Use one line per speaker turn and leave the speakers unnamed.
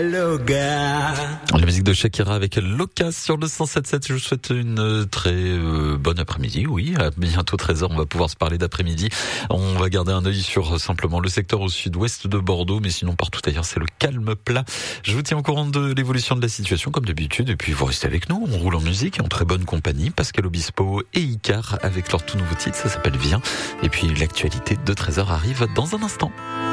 Loga.
La musique de Shakira avec Loca sur le 107.7. Je vous souhaite une très bonne après-midi. Oui, à bientôt 13h, on va pouvoir se parler d'après-midi. On va garder un œil sur simplement le secteur au sud-ouest de Bordeaux, mais sinon partout ailleurs, c'est le calme plat. Je vous tiens au courant de l'évolution de la situation comme d'habitude, et puis vous restez avec nous. On roule en musique en très bonne compagnie. Pascal Obispo et Icar avec leur tout nouveau titre, ça s'appelle Viens. Et puis l'actualité de 13h arrive dans un instant.